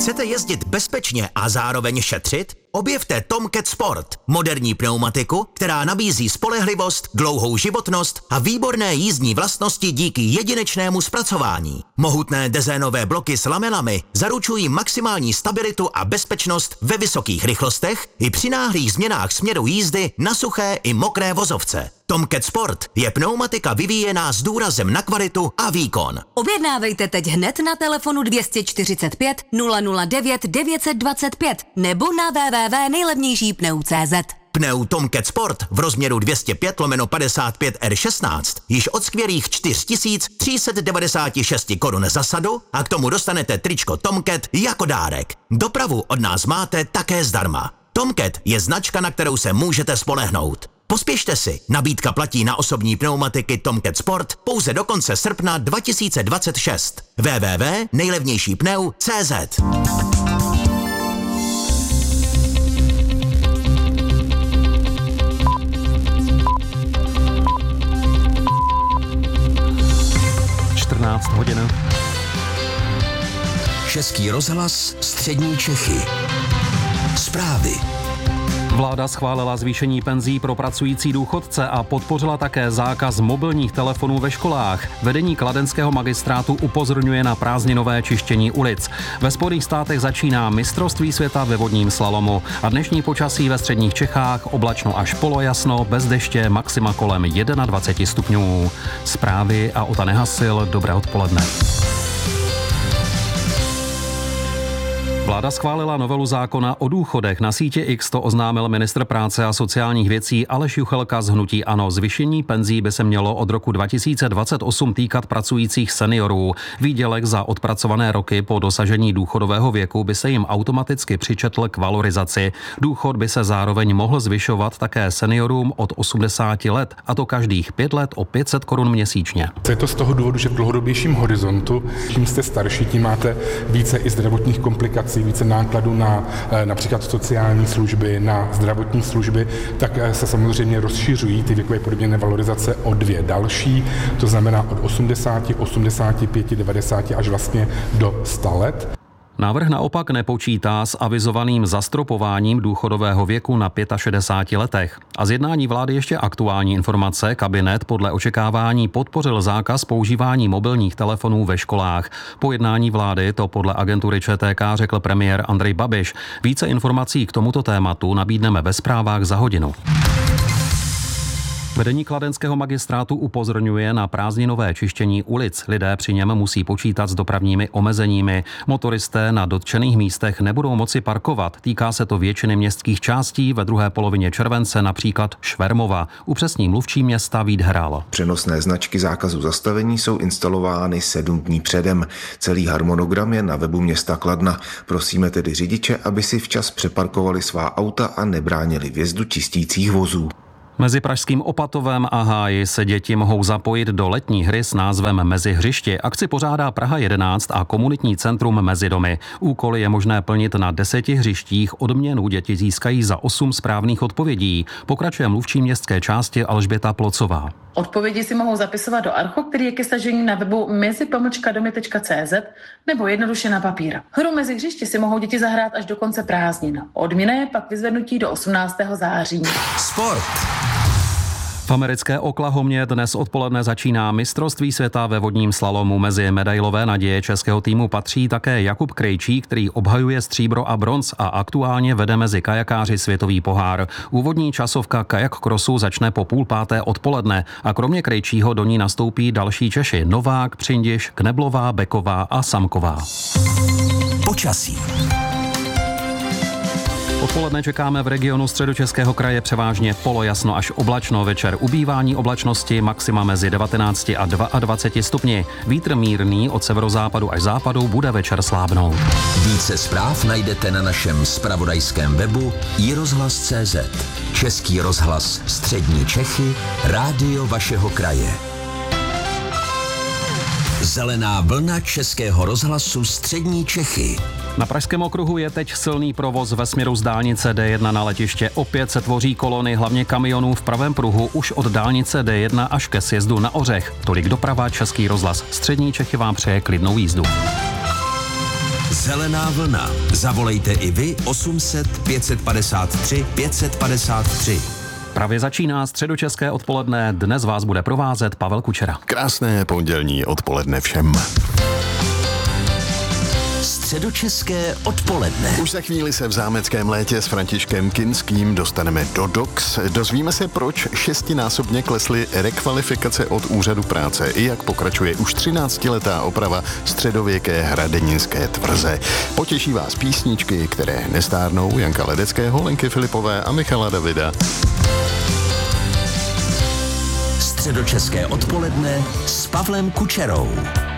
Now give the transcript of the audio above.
Chcete jezdit bezpečně a zároveň šetřit? Objevte Tomcat Sport, moderní pneumatiku, která nabízí spolehlivost, dlouhou životnost a výborné jízdní vlastnosti díky jedinečnému zpracování. Mohutné dezénové bloky s lamelami zaručují maximální stabilitu a bezpečnost ve vysokých rychlostech i při náhlých změnách směru jízdy na suché i mokré vozovce. Tomcat Sport je pneumatika vyvíjená s důrazem na kvalitu a výkon. Objednávejte teď hned na telefonu 245 009 925 nebo na www.nejlevnějšípneu.cz. Pneu Tomcat Sport v rozměru 205/55 R16 již od skvělých 4396 korun za sadu a k tomu dostanete tričko Tomcat jako dárek. Dopravu od nás máte také zdarma. Tomcat je značka, na kterou se můžete spolehnout. Pospěšte si, nabídka platí na osobní pneumatiky Tomcat Sport pouze do konce srpna 2026. www.nejlevnějšípneu.cz. Hodin. Český rozhlas, střední Čechy. Zprávy. Vláda schválila zvýšení penzí pro pracující důchodce a podpořila také zákaz mobilních telefonů ve školách. Vedení kladenského magistrátu upozorňuje na prázdninové čištění ulic. Ve Spojených státech začíná mistrovství světa ve vodním slalomu a dnešní počasí ve středních Čechách oblačno až polojasno, bez deště, maxima kolem 21 stupňů. Zprávy a Ota Nehasil, dobré odpoledne. Vláda schválila novelu zákona o důchodech. Na sítě X to oznámil ministr práce a sociálních věcí Aleš Juchelka z hnutí ANO. Zvýšení penzí by se mělo od roku 2028 týkat pracujících seniorů. Výdělek za odpracované roky po dosažení důchodového věku by se jim automaticky přičetl k valorizaci. Důchod by se zároveň mohl zvyšovat také seniorům od 80 let, a to každých 5 let o 500 korun měsíčně. Je to z toho důvodu, že v dlouhodobějším horizontu, čím jste starší, tím máte více i zdravotních komplikací, více nákladů na například sociální služby, na zdravotní služby, tak se samozřejmě rozšiřují ty věkové podmíněné valorizace o 2 další, to znamená od 80, 85, 90 až vlastně do 100 let. Návrh naopak nepočítá s avizovaným zastropováním důchodového věku na 65 letech. A z jednání vlády ještě aktuální informace. Kabinet podle očekávání podpořil zákaz používání mobilních telefonů ve školách. Po jednání vlády to podle agentury ČTK řekl premiér Andrej Babiš. Více informací k tomuto tématu nabídneme ve zprávách za hodinu. Vedení kladenského magistrátu upozorňuje na prázdninové čištění ulic. Lidé při něm musí počítat s dopravními omezeními. Motoristé na dotčených místech nebudou moci parkovat. Týká se to většiny městských částí, ve druhé polovině července například Švermova. Upřesní mluvčí města Vít Heral. Přenosné značky zákazu zastavení jsou instalovány 7 dní předem. Celý harmonogram je na webu města Kladna. Prosíme tedy řidiče, aby si včas přeparkovali svá auta a nebránili vjezdu čistících vozů. Mezi pražským Opatovem a Háji se děti mohou zapojit do letní hry s názvem Mezihřiště. Akci pořádá Praha 11 a komunitní centrum Mezidomy. Úkoly je možné plnit na 10 hřištích, odměnu děti získají za 8 správných odpovědí. Pokračuje mluvčí městské části Alžběta Plocová. Odpovědi si mohou zapisovat do archu, který je ke stažení na webu mezi-domy.cz nebo jednoduše na papír. Hru Mezihřiště si mohou děti zahrát až do konce prázdnin. Odměna je pak vyzvednutí do 18. září. Sport. V americké Oklahomě dnes odpoledne začíná mistrovství světa ve vodním slalomu. Mezi medailové naděje českého týmu patří také Jakub Krejčí, který obhajuje stříbro a bronz a aktuálně vede mezi kajakáři světový pohár. Úvodní časovka kajak crossu začne po 4:30 odpoledne a kromě Krejčího do ní nastoupí další Češi: Novák, Přindiš, Kneblová, Beková a Samková. Počasí. Odpoledne čekáme v regionu Středočeského kraje převážně polojasno až oblačno, večer ubývání oblačnosti, maxima mezi 19 a 22 stupni. Vítr mírný od severozápadu až západu, bude večer slábnout. Více zpráv najdete na našem zpravodajském webu iRozhlas.cz. Český rozhlas, střední Čechy, rádio vašeho kraje. Zelená vlna Českého rozhlasu střední Čechy. Na Pražském okruhu je teď silný provoz ve směru z dálnice D1 na letiště. Opět se tvoří kolony, hlavně kamionů v pravém pruhu, už od dálnice D1 až ke sjezdu na Ořech. Tolik doprava, Český rozhlas střední Čechy vám přeje klidnou jízdu. Zelená vlna. Zavolejte i vy 800 553 553. Právě začíná středočeské odpoledne. Dnes vás bude provázet Pavel Kučera. Krásné pondělní odpoledne všem. Středočeské odpoledne. Už za chvíli se v Zámeckém létě s Františkem Kinským dostaneme do DOX. Dozvíme se, proč 6násobně klesly rekvalifikace od úřadu práce i jak pokračuje už 13letá oprava středověké hradeninské tvrze. Potěší vás písničky, které nestárnou, Janka Ledeckého, Lenky Filipové a Michala Davida. Středočeské odpoledne s Pavlem Kučerou.